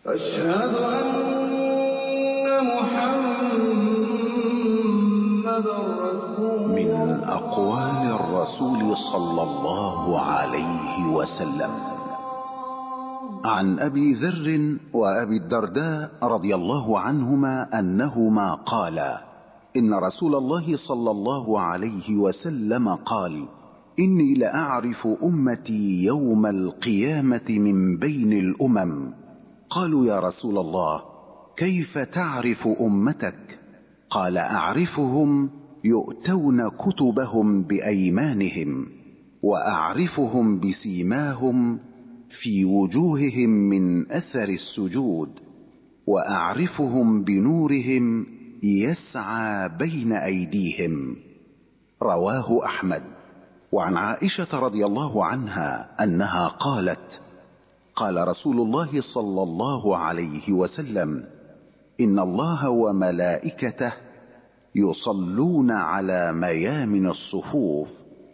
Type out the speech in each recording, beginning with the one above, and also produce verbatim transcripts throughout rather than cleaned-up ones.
أشهد أن محمدًا رسول الله. من أقوال الرسول صلى الله عليه وسلم عن أبي ذر وأبي الدرداء رضي الله عنهما أنهما قالا: إن رسول الله صلى الله عليه وسلم قال: إني لأعرف أمتي يوم القيامة من بين الأمم. قالوا: يا رسول الله، كيف تعرف أمتك؟ قال: أعرفهم يؤتون كتبهم بأيمانهم، وأعرفهم بسيماهم في وجوههم من أثر السجود، وأعرفهم بنورهم يسعى بين أيديهم. رواه أحمد. وعن عائشة رضي الله عنها أنها قالت: قال رسول الله صلى الله عليه وسلم: إن الله وملائكته يصلون على ميامن الصفوف.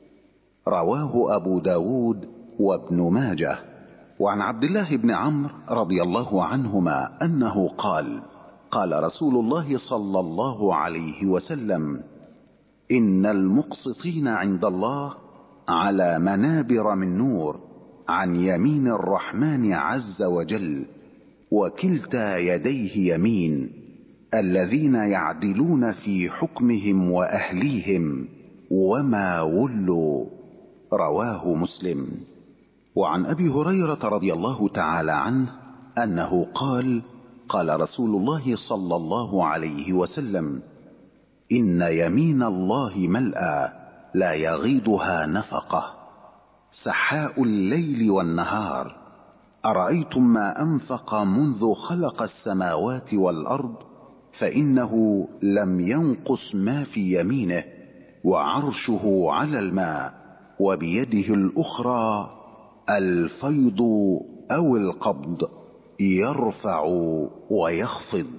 رواه أبو داود وابن ماجه. وعن عبد الله بن عمرو رضي الله عنهما أنه قال: قال رسول الله صلى الله عليه وسلم: إن المقسطين عند الله على منابر من نور عن يمين الرحمن عز وجل، وكلتا يديه يمين، الذين يعدلون في حكمهم وأهليهم وما ولوا. رواه مسلم. وعن أبي هريرة رضي الله تعالى عنه أنه قال: قال رسول الله صلى الله عليه وسلم: إن يمين الله ملأى لا يغيضها نفقة، سحاء الليل والنهار. أرأيتم ما أنفق منذ خلق السماوات والأرض، فإنه لم ينقص ما في يمينه، وعرشه على الماء، وبيده الأخرى الفيض أو القبض، يرفع ويخفض.